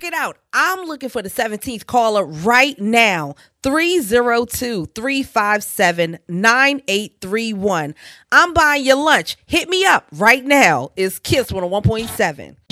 check it out. I'm looking for the 17th caller right now. 302-357-9831. I'm buying your lunch. Hit me up right now. It's Kiss 101.7.